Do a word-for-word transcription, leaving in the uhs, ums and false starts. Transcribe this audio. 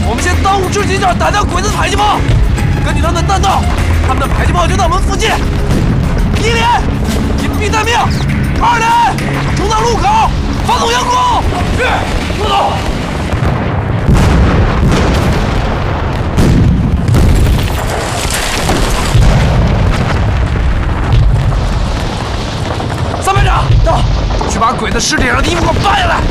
我们先当务之急就是打掉鬼子的迫击炮。根据他们的弹道，他们的迫击炮就在我们附近。一连隐蔽待命，二连冲到路口，发动佯攻。是，副总。三班长到，去把鬼子尸体上的衣服给我扒下来。